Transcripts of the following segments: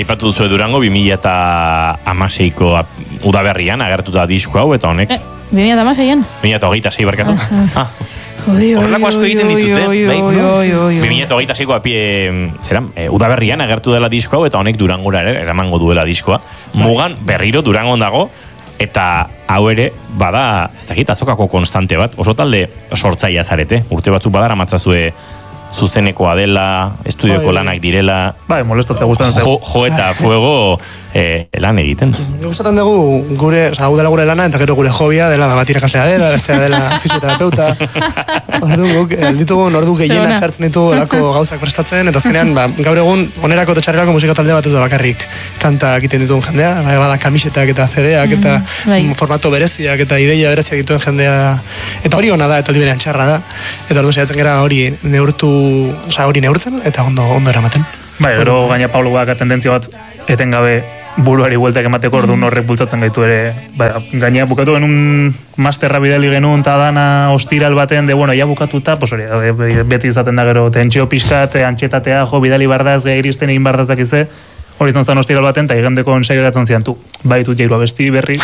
aipatu duzu Durango 2016ko udaberrian agertuta disko hau, eta honek... 2016an? 2026 barkatu. Horrelako asko egiten ditute, bai? 2026ko udaberrian agertu dela disko hau, eta honek Durangora eramango duela diskoa. Mugan berriro Durangon dago, eta hau ere, bada, ez dakit, azokako konstante bat, oso talde sortzaia zarete, urte batzuk badara matzazue zuzenekoa dela, estudioko lanak direla, molestatza gustatzen dugu. Jo eta fuego lan egiten. Gustatzen dugu gure, hau dela gure lana, eta gero gure hobia dela bat irakaslea dela, bestea dela fisioterapeuta. Ditugun ordu gehienak sartzen ditugu lako gauzak prestatzen, eta azkenean, gaur egun, onerako eta txarrerako musika talde bat ez da bakarrik kanta egiten ditugun jendea, bada kamisetak eta CD-ak, eta formato bereziak eta ideia bereziak dituen jendea, eta hori ona da, eta aldi berean txarra da, eta orduan saiatzen gara hori neurtzen, eta ondo eramaten. Bai, gero gaina Pabloak tendentzia bat etengabe buruari bueltak emateko orduan horrek bultzatzen gaitu ere. Gaina bukatu genuen masterra bidali genuen eta dana ostiral baten, ja bukatuta, beti izaten da gero tentsio pixkat, antxetatea, bidali bardaz, gai iristen egin bardazak ize, hori zan ostiral baten, eta igendeko ensaioratzen zian, baitut jairua besti berri.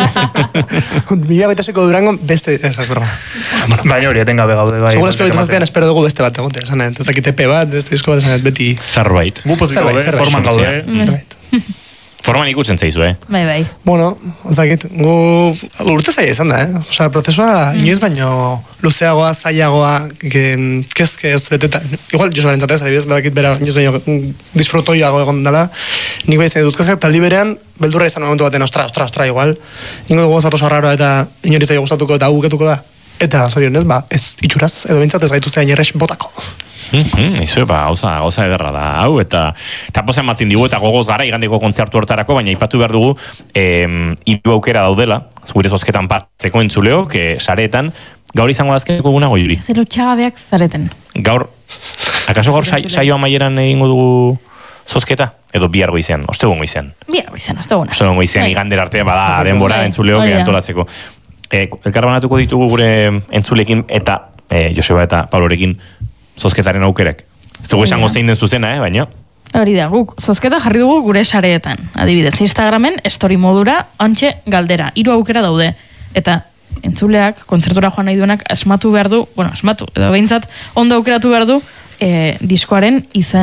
2026ko Durangon beste, ez broma. Baina hori etengabe gaude, bai. Segurazko 2027an espero dugu beste bat egote, ez dakit EP bat, beste disko bat, beti... Zerbait. Gu pozik gaude, forman gaude. Zerbait. Forman ikutzen zaizu, Bai. Bueno, ez dakit, gu urte zaila izan da, prozesua inoiz baino luzeagoa, zailagoa, kezke ez betetan. Igual, Josebaren zatez, adibidez, badakit bera inoiz baino disfrutoiago egon dela. Nik bai izan dut kezkak, taldi berean, beldurra izan momentu baten, ostra, igual. Ingo dugu gozatu sarraroa eta inoritzaio gustatuko eta guketuko da. Eta zorionez, ez itxuraz, edo bintzat ez gaituztea inerrex botako. Izu, gauza ederra da, hau, eta pozen matin digu, eta gogoz gara igandeko kontzertu hortarako, baina ipatu behar dugu, hiru aukera daudela, gure zozketan partzeko entzuleo, sareetan, gaur izango dazkeko guna goiuri. Zero txagabeak zareten. Gaur, akaso gaur saio amaieran egingo dugu zozketa? Edo bihargo izan, ostegungo izan? Bihargo izan, osteguna. Ostegungo izan, igander arte, bada denbora entzuleo antolatzeko. Elkarbanatuko ditugu gure entzulekin eta Joseba eta Pablorekin zozketaren aukerak. Ez dugu esango zein den zuzena, baina? Hori da, guk zozketa jarri dugu gure sareetan. Adibidez, Instagramen story modura ontxe galdera. 3 aukera daude. Eta entzuleak, kontzertura joan nahi duenak asmatu behar du, edo behintzat ondo aukeratu behar du diskoaren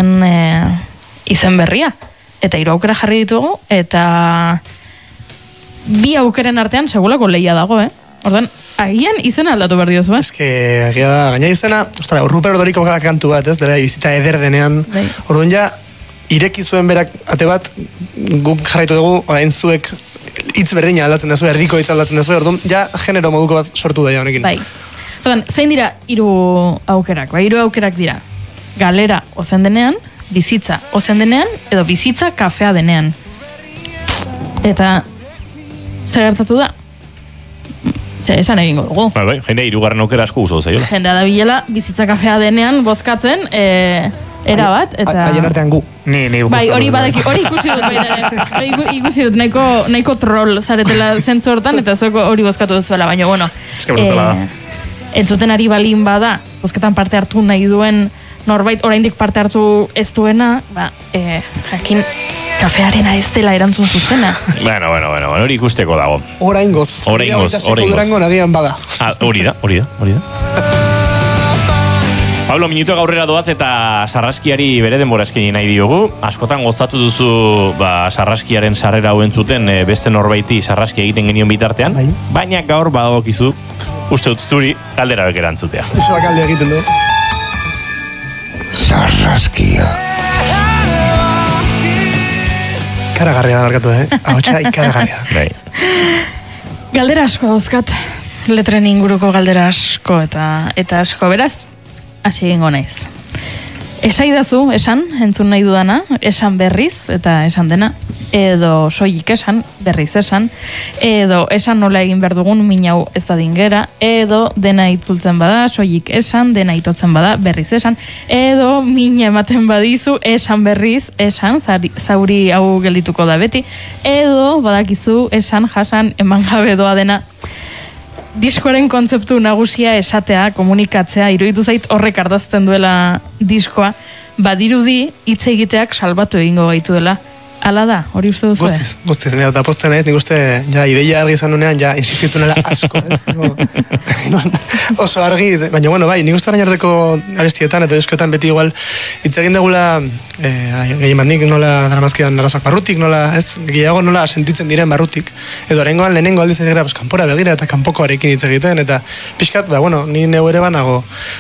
izen berria. Eta 3 aukera jarri ditugu, eta 2 aukeren artean segulako lehia dago, Ordan, agian izena aldatu behar diozu, Ez que, agia da, gaina izena, Ruper Odoriko kantu bat, dela bizitza eder denean. Orduan ja, ireki zuen berak ate bat, guk jarraitu dugu, orain zuek hitz berdina aldatzen dezu, erdiko hitz aldatzen dezu, orduan ja, genero moduko bat sortu daia honekin. Bai. Ordan, zein dira 3 aukerak? 3 aukerak dira. Galera ozen denean, bizitza ozen denean, edo bizitza kafea denean. Eta zer gertatu da? Esan egingo dugu. Bai, jende 3. aukera asko gustu zaiola. Jendea da bilela bizitza kafea denean bozkatzen, era bat, eta... Haien artean gu. Ni bai, hori ikusi dut baita. Ikusi dut, nahiko troll zaretela zentzu hortan, eta zueko hori bozkatu duzuela, baina, bueno... Ez que brutala da. Entzuten ari balin bada, bozketan parte hartu nahi duen norbait, oraindik parte hartu ez duena, jakin kafearena ez dela erantzun zuzena. Bueno, hori ikusteko dago. Oraingoz. Durango nagian bada. Hori da. Pablo, minutuak aurrera doaz eta sarraskiari bere denbora eskaini nahi diogu. Askotan gozatu duzu sarraskiaren sarrera hauen zuten beste norbaiti sarraski egiten genion bitartean. Baina gaur badagokizu, uste dut zuri galdera bek erantzutea. Joseba galde egiten du. Sarraskia. Ikaragarria da markatu, Ahotsa ikaragarria. Bai. Galdera asko dauzkat. Letren inguruko galdera asko eta asko beraz. Hasi egingo naiz. Esaidazu, entzun nahi dudana, esan berriz eta esan dena, edo soilik esan, berriz esan, edo esan nola egin behar dugun minau ez da dingera, edo dena itzultzen bada, soilik esan, dena itotzen bada, berriz esan, edo mina ematen badizu, esan berriz, esan, zauri hau geldituko da beti, edo badakizu, esan, jasan, eman gabe doa dena. Diskoaren kontzeptu nagusia esatea, komunikatzea, iruditu zait horrek ardazten duela diskoa, badirudi hitz egiteak salbatu egingo gaitu dela. Ala da, hori uste duzu, Guztiz, eta posten naiz, nik uste, ja, ideia argi izan nunean, ja, insistitu nela asko, ez? Oso argi, baina, bueno, bai, nik uste orain arteko abestietan, eta diskoetan beti igual, hitz egin degula, gehien bat nik nola daramazkidan arazoak barrutik, nola, ez, gehiago nola sentitzen diren barrutik, edo orengoan lehenengo aldiz ere, kanpora begira eta kanpokoarekin hitz egiten, eta pixkat, bueno, ni neu ere banago,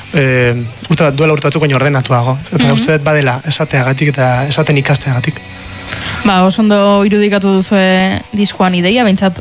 duela urte batzuk baino ordenatuago, eta uste dut badela esateagatik eta esaten ikasteagatik. Oso ondo irudikatu duzue diskoan ideia, behintzat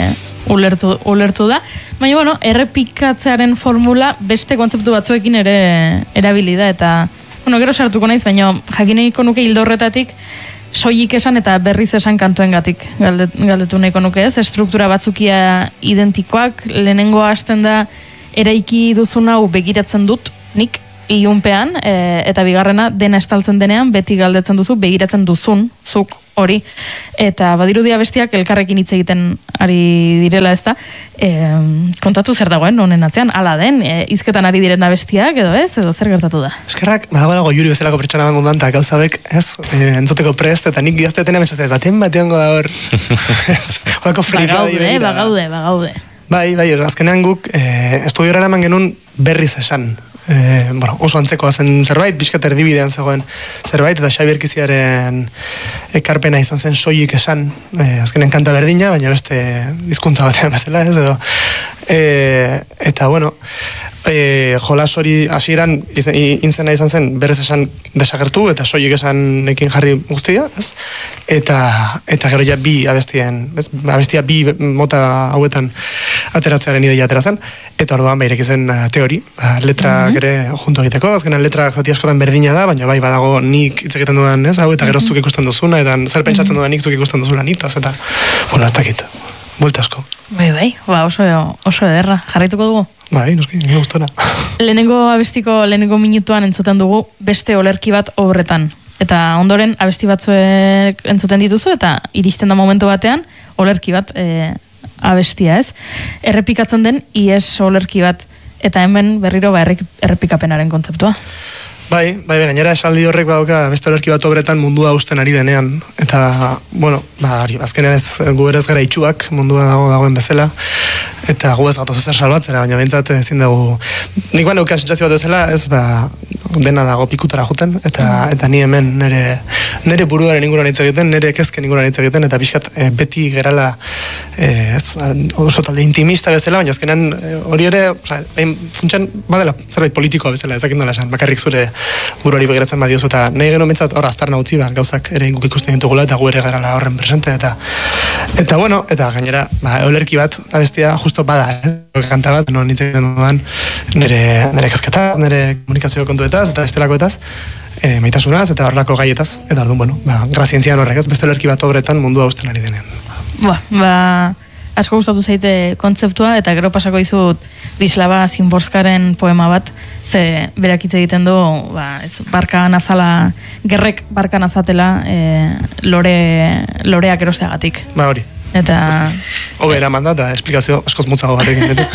ulertu da. Baina, bueno, errepikatzearen formula beste kontzeptu batzuekin ere erabili da, eta, bueno, gero sartuko naiz, baina jakineiko nuke hildo horretatik soilik esan eta berriz esan kantuengatik galdetu nahiko nuke ez, struktura batzukia identikoak, lehenengo hasten da eraiki duzun hau begiratzen dut, nik, ilunpean, eta bigarrena dena estaltzen denean, beti galdetzen duzu, begiratzen duzun, zuk hori, eta badirudia bestiak elkarrekin hitz egiten ari direla ez da, kontatu zer dagoen honen atzean, ala den, hizketan ari diren bestiak, edo ez, edo zer gertatu da? Eskerrak, badago Juri bezalako pertsona bangundan, eta gauzabek, ez, entzuteko prest, eta nik gaztetenean mesazet, baten ongo da hor, horako frida dira. Bagaude. Bai, azkenean guk, estudiora eman genuen berriz esan, oso antzekoa zen zerbait, bizkat erdibidean zegoen zerbait, eta Xabi Erkiziaren ekarpena izan zen soilik esan, azkenen kanta berdina, baina beste hizkuntza batean bezala, ez edo. Eta, bueno, jolas hori hasieran intzena izan zen berrez esan desagertu, eta soilik esanekin jarri guztia, ez? Eta gero ja bi abestia bi mota hauetan ateratzearen ideia atera zen, eta orduan ireki zen teori, letrak ere junto egiteko, azkenan letrak zati askotan berdina da, baina bai badago nik hitz egiten dudan, ez, hau, eta gero zuk ikusten duzuna, eta zer pentsatzen dudan nik zuk ikusten duzuna nitaz, eta, bueno, ez dakit, buelta asko. Bai, oso ederra, jarraituko dugu? Bai, noski, nire gustona. Lehenengo minutuan entzuten dugu beste olerki bat horretan. Eta ondoren abesti batzuek entzuten dituzu, eta iristen da momentu batean olerki bat abestia, ez? Errepikatzen den ies olerki bat, eta hemen berriro errepikapenaren kontzeptua. Bai, gainera esaldi horrek badauka beste olerki bat obretan mundua usten ari denean. Eta, bueno, azkenean ez gu ere ez gara itxuak mundua dagoen bezala. Eta gu ez gatoz ezer salbatzera, baina behintzat ezin dugu. Nik baina ukan sentsazio bat ezela, ez dena dago pikutara juten. Eta ni hemen nire buruaren inguruan hitz egiten, nire kezken inguruan hitz egiten, eta pixkat beti gerala oso talde intimista bezala, baina azkenean hori ere, funtsan badela zerbait politikoa bezala, ezakin dola esan, bakarrik zure buruari begiratzen badiozu, eta nahi genuen bintzat hor aztarna utzi, gauzak ere guk ikusten ditugula, eta gu ere garala horren presente, eta bueno, eta gainera, olerki bat, abestia, justo bada, kanta bat, non hitz egiten dudan, nire kasketas, nire komunikazio kontuetaz, eta bestelakoetaz, maitasunaz, eta horrelako gaietaz, eta orduan, bueno, grazientzian horrek, ez, beste olerki bat obretan mundua usten ari denean. Asko gustatu zaite kontzeptua, eta gero pasako dizut Bislava Szymborskaren poema bat, ze berak hitz egiten du, barka nazala, gerrek barka nazatela loreak erosteagatik. Hori. Eta... Hobe eraman da, eta esplikazio askoz motzago batekin ditu.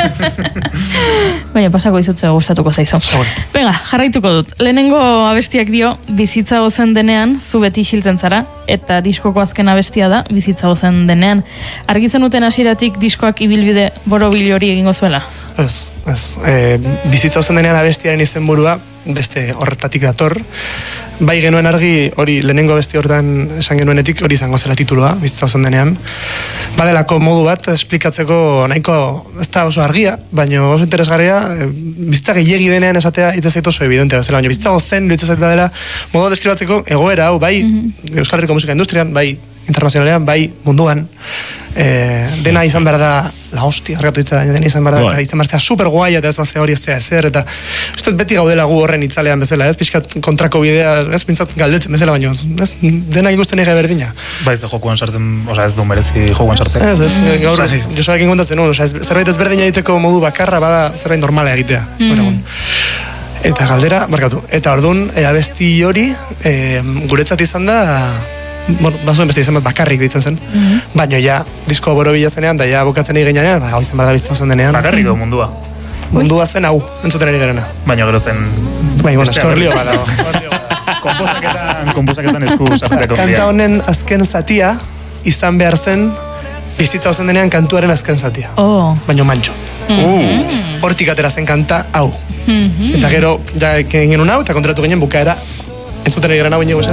Baina pasako dizut ze gustatuko zaizu. Venga, jarraituko dut. Lehenengo abestiak dio, bizitza ozen denean, zu beti isiltzen zara, eta diskoko azken abestia da, bizitza ozen denean. Argi zenuten hasieratik diskoak ibilbide borobil hori egingo zuela? Ez. Bizitza ozen denean abestiaren izenburua, beste horretatik dator. Bai genuen argi hori lehenengo abesti horretan esan genuenetik hori izango zela titulua, bizitza ozen denean. Badelako modu bat esplikatzeko nahiko ez da oso argia, baina oso interesgarria, bizitza gehiegi denean esatea hitz zait oso evidentea bezala, baina bizitza ozen hitz zait dela modu deskribatzeko egoera hau, bai Euskal Herriko musika industrian, bai internazionalean, bai munduan, dena izan behar da la hostia, argatu hitza, dena izan behar da, izan behar da super guai, eta ez bazte hori ez ezer, eta uste beti gaudela gu horren itzalean bezala, ez pixkat kontrako bidea, ez pintzat galdetzen bezala, baina ez dena ikusten ege berdina. Ba ez jokuan sartzen, ez du merezi jokuan sartzen. Ez, gaur, Josuarekin kontatzen nuen, zerbait ez berdina egiteko modu bakarra, bada zerbait normala egitea. Eta galdera, markatu, eta orduan, abesti hori, guretzat izan da, bueno, bazuen beste izan bat bakarrik ditzen zen, baina ja, disko borobila zenean, da ja bukatzen egin gainean, hau izan behar da bizitza ozen denean. Bakarrik o mundua? Mundua zen hau, entzuten ari garena. Baina gero zen... Bai, bueno, eskorlio bada. Komposaketan esku sartzeko. Kanta honen azken zatia izan behar zen bizitza ozen denean kantuaren azken zatia. Baina mantxo. Hortik atera zen kanta hau. Eta gero, ja egin genuen hau, eta kontratu ginen bukaera entzuten egaren hau inigo esan.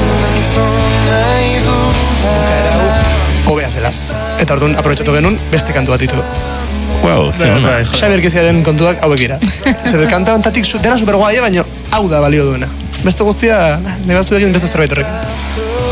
Bukaera hau, hobea zela. Eta orduan aprobetxatu genuen beste kantu bat ditu. Wow, zeona. Xabier Keziaren kontuak hauek gira. Zer, kanta bantatik dena superguai, baina hau da balio duena. Beste guztia, nahi batzu egin beste zerbait horrekin.